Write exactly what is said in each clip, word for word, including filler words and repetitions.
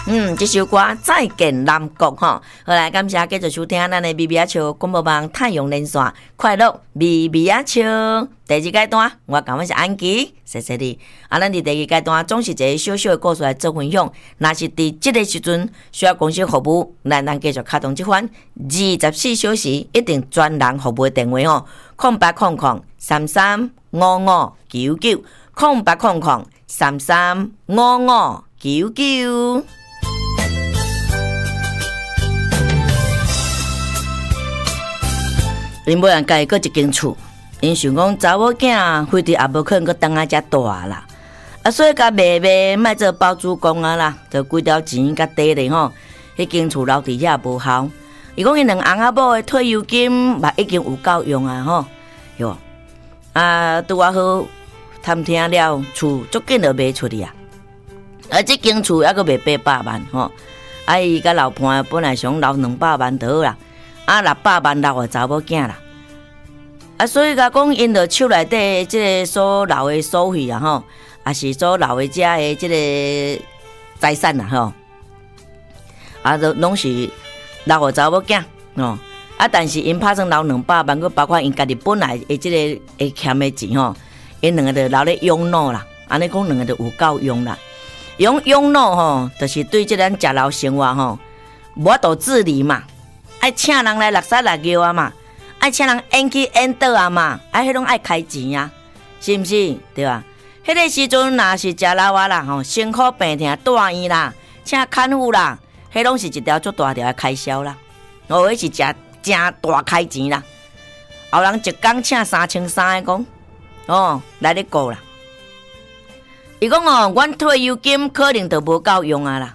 嗯，这首歌《再见南国》吼，好来感谢继续收听咱的咪咪仔笑广播网太阳连线，快乐咪咪仔笑第二阶段，我讲我是安琪，谢谢你。啊，咱伫第二阶段总是一个小小的故事来做分享，若是伫即个时阵需要公司服务，咱咱继续开通即款二十四小时一定专人服务的电话吼，空八空空三三五五九九，空八空空三三五五九九。因某人家个一间厝，因想讲查某囝非得也无可能个当啊遮大啦，啊所以甲卖卖卖做包租公啊啦，就几条钱甲底咧吼，迄间厝留伫遐无效。伊讲伊两翁仔某的退休金嘛已经有够用啊吼，哟啊拄啊好探听了，厝足紧就卖出去啊，啊即间厝还阁卖八百万吼，啊伊甲老伴本来想留两百万就好啦。啊，六百万留个查某囝啦，啊，所以甲讲因着手内底即个所留的所费啊，吼，也是所留的遮的即个财产啦，吼，啊，都拢是留个查某囝，吼，啊，但是因拍算留两百万，佮包括因家己本来的即个会欠的钱吼，因两个就留咧养老啦，安尼讲两个就有够用啦，养养老吼，就是对即咱食老生活吼，无法度自理嘛。爱请人来落沙落尿啊嘛，爱请人演去演倒啊嘛，啊，迄拢爱开钱啊，是毋是？对吧？迄个时阵若是食老啊啦，吼，辛苦病痛住院啦，请看护啦，迄拢是一条足大条的开销啦，哦，迄是食真大开钱啦。后人一工请三千三的讲，哦，来咧顾啦。伊讲哦，阮退休金可能就无够用啊啦。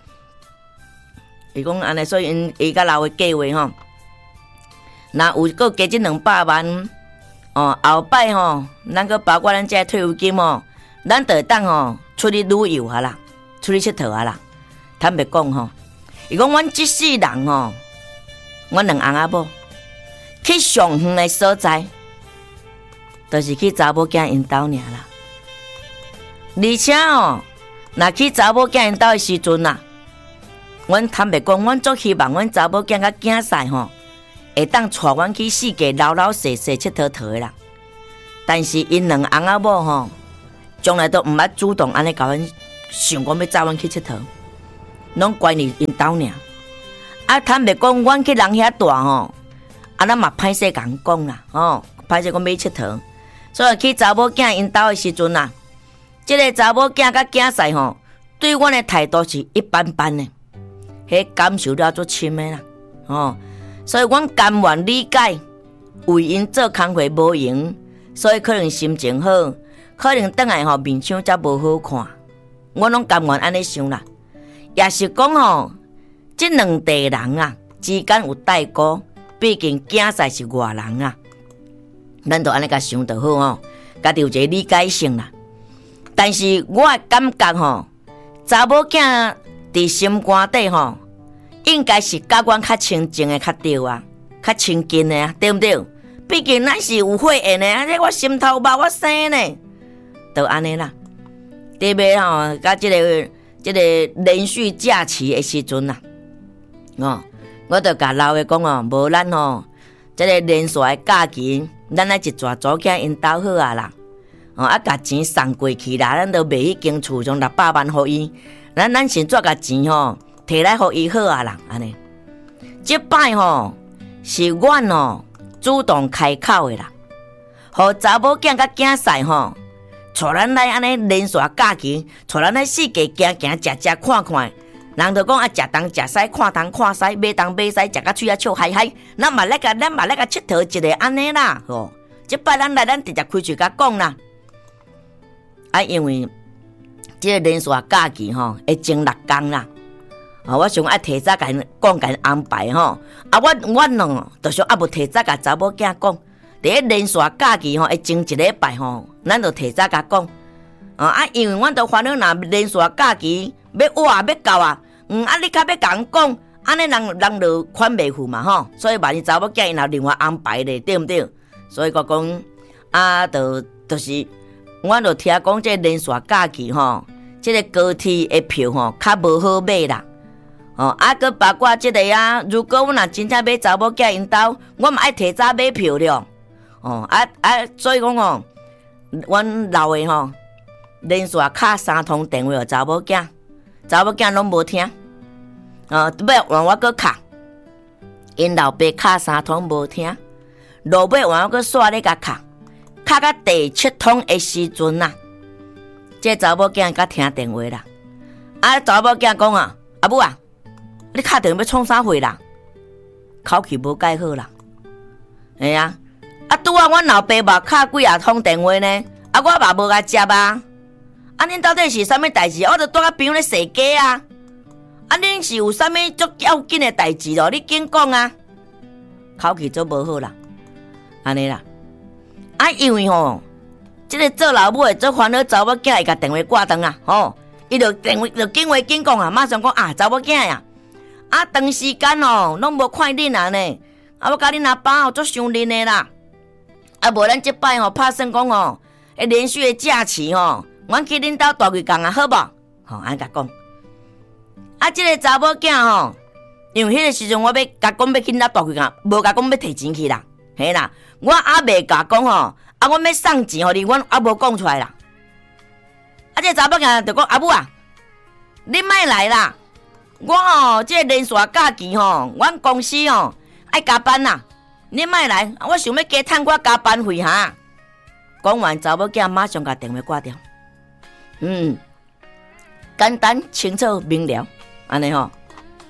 伊讲安尼，所以因伊甲老的计划吼，若有够加即两百万，哦，后摆吼，咱个包括咱这退休金吼，咱就会当吼出去旅游啊啦，出去佚佗啊啦。坦白讲吼，伊讲阮即世人吼，阮两翁仔某去上远的所在，就是去查某囝因兜尔啦。而且哦，若去查某囝因兜的时阵啊。阮坦白讲，阮足希望阮查某囝甲囝婿吼，会当带阮去世界老老实实佚佗佗的啦。但是因两翁仔某吼，从来都毋捌主动安尼甲阮想讲要载阮去佚佗，拢怪你因兜尔。啊，坦白讲，阮去人遐大吼，啊，咱嘛歹势甲人讲啦，吼，歹势讲要佚佗。所以去查某囝因兜的时阵啊，即、这个查某囝甲囝婿吼，对阮的态度是一般般的。迄感受了足深的啦，哦，所以阮甘愿理解，为因做工课无用，所以可能心情好，可能转来吼面相才无好看，我拢甘愿安尼想啦。也是讲吼，即两代人啊之间有代沟，毕竟囝婿是外人啊，咱就安尼甲想就好哦，家己有一个理解性啦。但是我的感觉吼，查某囝伫心肝底吼。应该是甲阮较亲近的较对啊，较亲近的啊，对不对？毕竟咱是有血缘的，啊，这我心头肉我生呢，就安尼啦。特别吼，甲即、这个即、这个连续假期的时阵啦，哦，我就甲老的讲哦，无咱吼，即、这个连续的假期，咱来一撮组囝因兜好啊啦，哦，啊，甲钱送过去啦，咱就卖迄间厝，从六百万互伊，咱咱先做甲钱吼。摕来互伊好啊啦，安尼。即摆吼是阮吼主动开口的啦，互查某囝甲囝婿吼，带咱来安尼连续假期，带咱来世界行行、食食、看看。人就讲啊，食东食西，看东看西，买东买西，食甲喙啊笑嗨嗨。咱嘛来甲，咱嘛来甲佚佗一个安尼啦，吼。即摆咱来，咱直接开嘴甲讲啦。啊，因为即个连续假期吼，会前六天啦。啊！我想爱提早甲因讲，甲因安排吼。啊，我我喏，就想啊，无提早甲查某囝讲，伫咧连续假期吼，会前一礼拜吼，咱就提早甲讲。啊啊，因为阮都烦恼，若连续假期要活要到啊，嗯啊，你较要甲人讲，安尼人人就款袂赴嘛吼。所以万一查某囝因也另外安排咧，对毋对？所以我讲啊，就就是，我就听讲这连续假期吼， 这个高铁的票吼较无好买啦。哦，啊，佮包括这个啊，如果我若真正买查某囝因兜，我嘛爱提早买票了。哦，啊啊，所以讲哦，阮老的吼，连续敲三通电话，查某囝，查某囝拢无听。哦，要换我佮敲，因老爸敲三通无听，落尾换我佮煞咧甲敲，敲到第七通的时阵呐，这查某囝甲听电话啦。啊，查某囝讲啊，阿母啊。你敲电话要创啥货啦？口气无介好啦。哎呀，啊拄啊，阮老爸嘛敲几啊通电话呢，啊我嘛无甲接啊。啊恁到底是啥物代志？我著住甲朋友咧踅街啊。啊恁是有啥物足要紧的代志咯？你紧讲啊。口气足无好啦，安尼啦。啊因为吼，即、这个做老母的做烦恼，查某囝会甲电话挂断啊。吼，伊著电话著紧话紧讲啊，马上讲啊，查某囝呀。啊，长时间哦，拢无看恁啊呢。啊，我甲恁阿爸哦，足伤恁的啦。啊，无咱即摆吼，拍算讲哦，诶，连续的假期吼，阮去恁兜大几工啊，好无？吼、哦，安甲讲。啊，即、这个查某囝吼，因为迄个时阵我要甲讲要去恁兜大几工，无甲讲要摕钱去啦，嘿啦。我还未甲讲吼，啊，我要送钱互你，阮还无讲出来啦。啊，即、这个查某囝就讲阿母啊，你莫来啦。我吼，这个连续假期吼，阮公司吼爱加班啦，你莫来，我想要加趁我加班费哈。讲完，查某囝马上甲电话挂掉。嗯，简单清楚明了，安尼吼。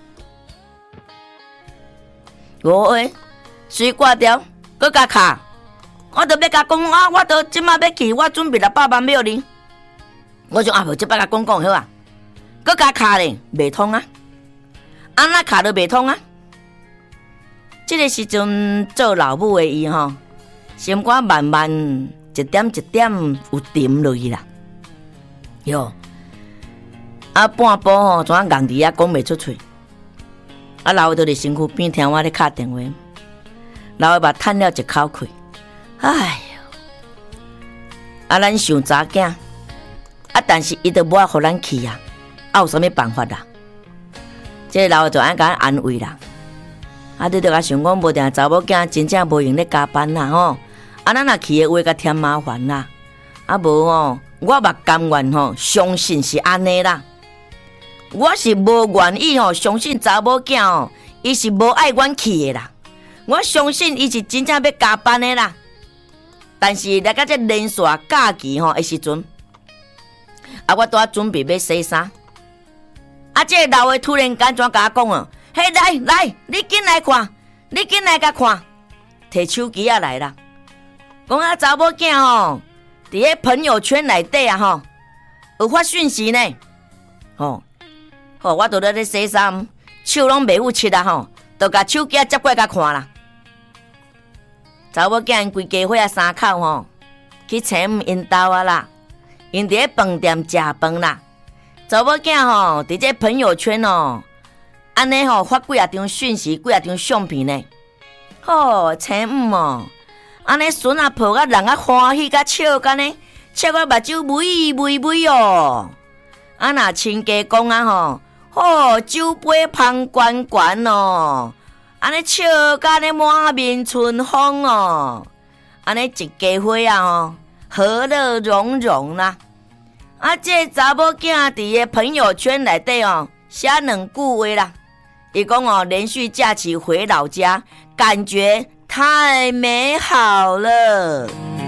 我诶，随挂掉，搁甲卡，我著要甲讲啊，我著即马要去，我准备六百万秒哩。我想啊，无即摆甲讲讲好啊，搁甲卡咧，袂通啊。安那卡都袂通啊！这个时阵做老母的伊吼，心肝慢慢一点一点有沉落去啦。哟，啊半步吼，怎啊硬伫啊讲袂出嘴。啊老的伫身躯边听我咧敲电话，老的嘛叹了一口气，哎哟，啊咱想查囝，啊但是伊都无法互咱去啊，啊有啥物办法啦？这个老就安甲安慰啦，啊，你著甲想讲无定查某囝真正无用咧加班啦吼，啊，咱若去的话，甲添麻烦啦，啊无吼，我嘛甘愿吼，相信是安尼啦，我是无愿意吼，相信查某囝吼，伊是无爱阮去的啦，我相信伊是真正要加班的啦，但是来到这连续假期吼的时阵，啊，我拄啊准备要洗衫。啊！这个老的突然间怎甲我讲啊？嘿，来来，你紧来看，你紧来甲看，摕手机啊来啦！讲啊，查某囝吼，伫迄朋友圈内底啊吼，有发讯息呢。吼，吼，我拄咧咧洗衫，手拢袂有切啊吼，就甲手机啊接过甲看啦。查某囝因规家伙啊三口吼，去请因兜啊啦，因伫咧饭店食饭啦。查某囝吼，伫这朋友圈哦，安尼吼发几啊张讯息，几啊张相片呢。吼，青五哦，安尼孙啊抱甲人啊欢喜甲笑甲呢，笑甲目睭微微微哦。啊若亲家讲啊吼，吼酒杯芳悬悬哦，安尼笑甲呢满面春风哦，安尼一家伙啊吼，和乐融融啦。啊，这查某囝伫个朋友圈内底哦，写两句话啦。伊讲哦，连续假期回老家，感觉太美好了。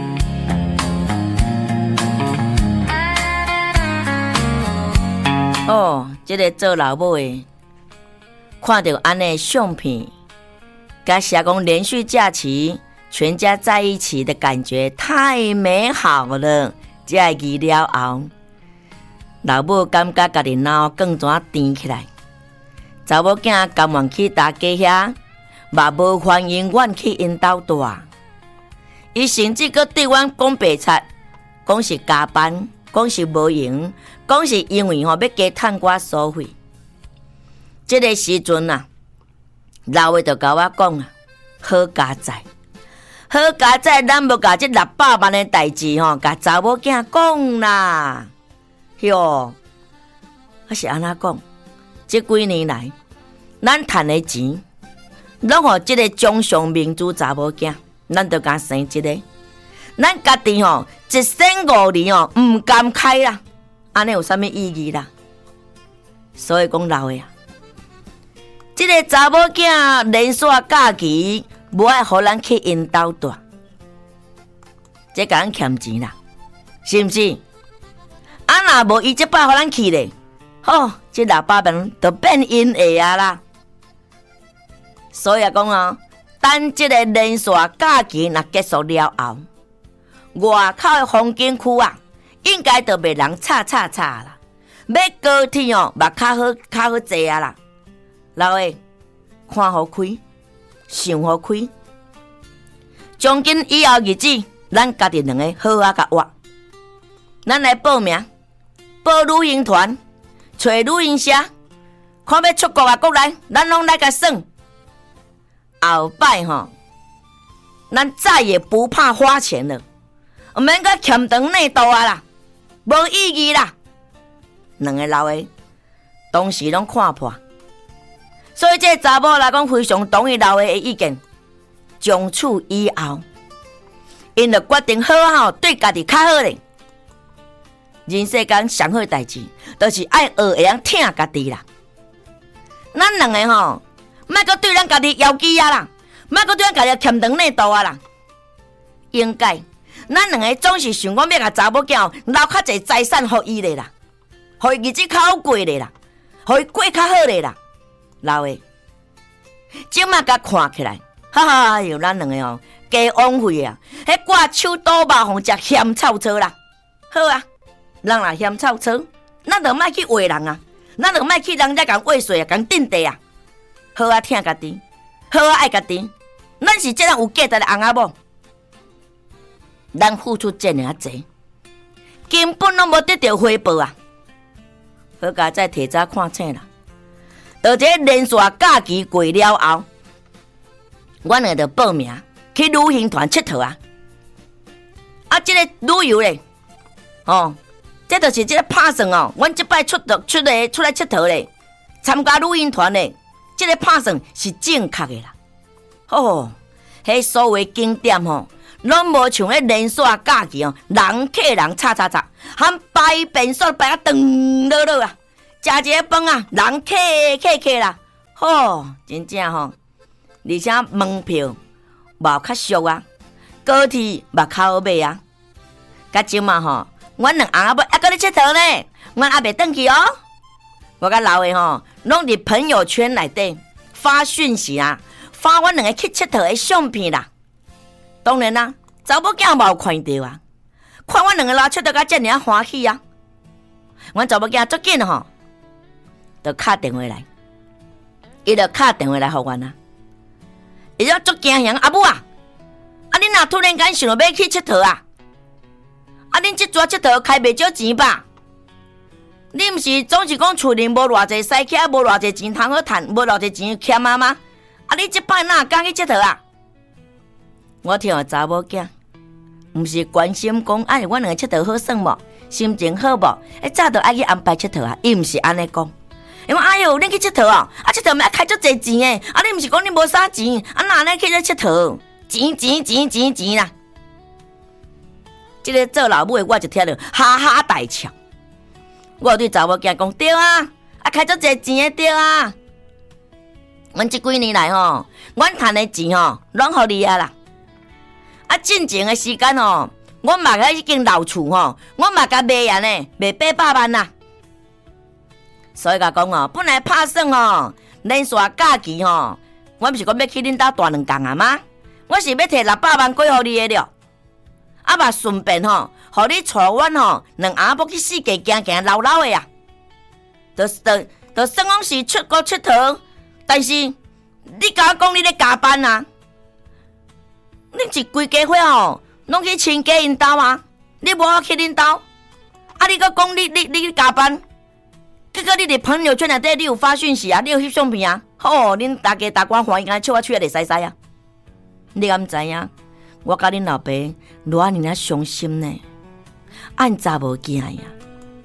哦，这个做老母的，看到安尼相片，甲写讲连续假期，全家在一起的感觉太美好了。这个字了后。老母感觉家己脑更怎甜起来，查某囝甘愿去大家遐，嘛无欢迎阮去因兜住。伊甚至阁对阮讲白贼，讲是加班，讲是无用，讲是因为吼要加趁我所费。这个时阵啊，老的就甲我讲啊，好佳哉，好佳哉，咱要甲这六百万的代志吼，甲查某囝讲啦。哟， 我是安怎讲？这几年来，咱赚的钱，拢互这个掌上明珠查某囝，咱就甲生一个。咱家己吼一生五年哦，唔甘开啦，安尼有啥物意义啦？所以讲老的啊，这个查某囝连续假期，无爱互咱去因兜住，这甲咱欠钱啦，是毋是？啊，若无伊即摆互咱去咧，吼、哦，这六百万就变因的啊啦。所以讲啊，等这个连续假期若结束了后，外口的风景区啊，应该就袂人吵吵吵啦。要高铁哦，嘛较好较好坐啊啦。老的看好开，想好开。从今以后日子，咱家己两个好啊甲活。咱来报名，报旅行团，找旅行社，看要出国啊国内，咱拢来甲算。后摆吼，咱再也不怕花钱了，唔免阁欠长内度啊啦，无意义啦。两个老的当时拢看破，所以这查某来讲非常同意老的意见。从此以后，因就决定好好对家己较好咧。人世间上好代志，就是爱学会晓疼家己啦。咱两个吼，莫阁对咱家己要求啊啦，莫阁对咱家己欠长内度啊啦。应该，咱两个总是想讲要甲查某囝留较侪财产互伊咧啦。互伊日子较好过咧啦，互伊过较好咧啦。老的，即马甲看起来，哈哈哟，咱两个哦，加枉费啊！迄挂手倒肉互食嫌臭车啦。好啊，人若嫌臭车，咱就莫去话人啊，咱就莫去人家共话说啊，共顶地啊。好啊，疼家己，好啊，爱家己。咱是这样有价值的翁仔某，咱付出这尔济，根本拢无得到回报啊！好甲再提早看清啦。而且连续假期过了后，阮个就报名去旅行团佚佗啊！啊，这个旅游咧，哦，这就是这个拍算哦。阮这摆出出出来出来佚佗咧，参加旅行团咧，这个拍算是正确的啦。哦，迄所谓景点吼，拢无像迄连续假期哦，人客人吵吵吵，含摆便所摆啊长落落啊，食一个饭啊，人客客客啦，吼，真正吼，而且门票无较俗啊，高铁嘛较好买啊。甲即嘛吼，阮两翁仔要还搁咧佚佗呢，阮还袂转去哦。我甲老的吼，拢伫朋友圈内底发讯息啊，发阮两个去佚佗的相片啦。当然啦，查某囝无看到啊，看阮两个啦佚佗甲遮尔欢喜啊。阮查某囝足紧吼，就敲电话来，伊就敲电话来互阮啊。伊就足惊吓，阿母啊，啊恁若突然间想要去佚佗啊？啊恁即撮佚佗开袂少钱吧？你毋是总是讲厝里无偌济使起，无偌济钱通好趁，无偌济钱欠啊吗？啊你即摆哪敢去佚佗啊？我听个查某囝，毋是关心讲，哎，阮两个佚佗好耍无？心情好无？哎，早就爱去安排佚佗啊！伊毋是安尼讲，因为哎哟，恁去佚佗哦，啊佚佗咪爱开足济钱诶！啊，你毋是讲你无啥钱，啊哪安尼去咧佚佗？钱钱钱钱钱啦！即个做老母的我就听着哈哈大笑。我对查某囝讲对啊，啊开足济钱诶对啊！阮即几年来吼，阮赚的钱吼，拢互你啊啦！啊，进前的时间吼，我嘛甲已经老厝吼，我嘛甲卖安尼，卖八百万啦。所以甲讲哦，本来拍算吼，连续假期吼，我毋是讲要去恁兜大两工啊吗？我是要摕六百万过互你的了，啊嘛顺便吼，互你带阮吼，两阿要去世界行行溜溜的啊。就就就算讲是出国佚佗，但是你甲我讲你咧加班啊？恁是规家伙吼，拢去亲家因兜啊？你无去恁兜，啊你佮讲你你你去加班？结果你伫朋友圈内底，你有发讯息啊，你有翕相片啊，吼、哦，恁大家大官欢喜，笑啊笑啊会使使啊！你敢知影？我甲恁老爸偌尔啊伤心呢，按查无囝呀！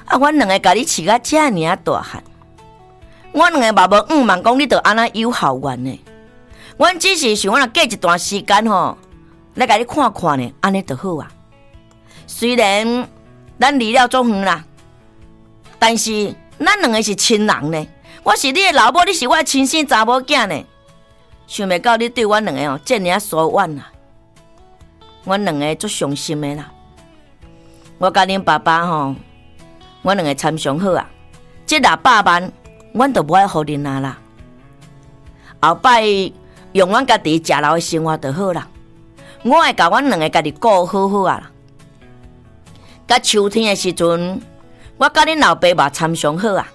啊，阮两个甲你饲甲遮尔啊大汉，阮两个嘛无五万讲你着安那有效缘呢？阮只是想讲过一段时间吼，来甲你看看呢，安尼就好啊。虽然咱离了足远啦，但是咱两个是亲人呢。我是你的老母，你是我的亲生查某囝呢。想袂到你对阮两个哦，这尔疏远啦。阮两个足伤心的啦。我甲恁爸爸吼，阮两个参详好啊。这六百万，阮就无爱互恁啊啦。后摆用阮家己食老的生活就好啦。我会甲阮两个家己顾好好啊啦。甲秋天的时阵，我甲恁老爸嘛参详好啊。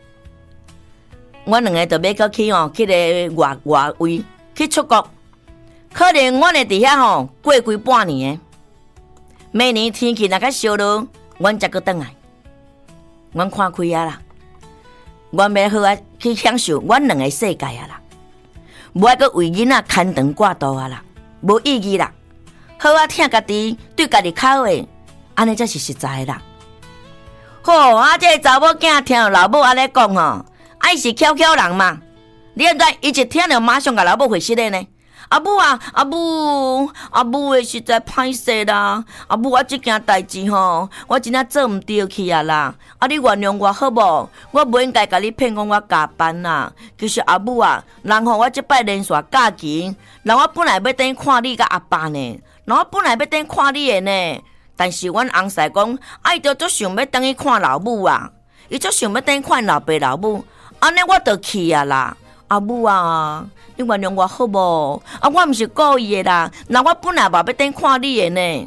阮两个就要搁去哦，去个外外位去出国，可能阮会伫遐吼过几半年的。明年天气若较烧落，阮才搁转来。阮看开啊啦，阮要好啊去享受阮两个世界啊啦，无爱搁为囡仔牵肠挂肚啊啦，无意义啦。好啊，听家己对家己较好诶，安尼才是实在啦。好啊，这个查某囝听老母安尼讲吼。啊，伊是巧巧人嘛，你现在伊一听就马上甲老母回信的呢。阿母啊，阿母，阿母诶，实在歹势啦。阿母，我这件代志吼，我真正做毋对去啊啦。啊，你原谅我好无？我无应该甲你骗讲我加班啦。其实阿母啊，人吼我这摆连续假期，人我本来要等看你甲阿爸呢，人我本来要等看你的呢。但是阮翁婿讲，啊，伊着足想要等去看老母啊，伊足想要等看老爸老母。安尼我就去啊啦，阿母啊，你原谅我好无？啊，我毋是故意的啦，那我本来嘛要等看你的呢。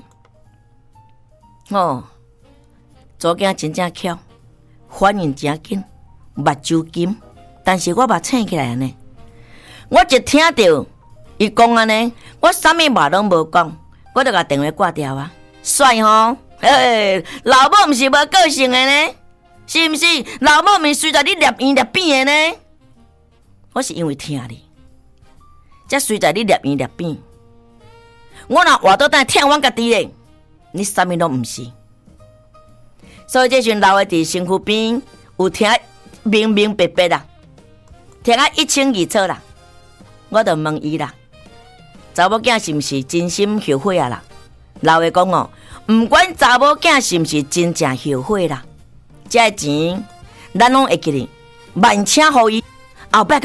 哦，左囝真正巧，反应真紧，目睭金，但是我目醒起来呢。我一听到伊讲安尼，我啥物话拢无讲，我就甲电话挂掉啊。帅吼，嘿，老母毋是无个性的呢。是毋是老母咪随在你捏圆捏扁的呢？我是因为听你，才随在你捏圆捏扁。我若活倒等听阮家己咧，你啥物拢毋是。所以这阵老的伫身躯边有听明明白白啦，听啊一清二楚啦。我就问伊啦，查某囝是毋是真心后悔啊啦？老的讲哦，毋管查某囝是毋是真正后悔啦。这钱，咱拢会记哩，万请互伊后摆。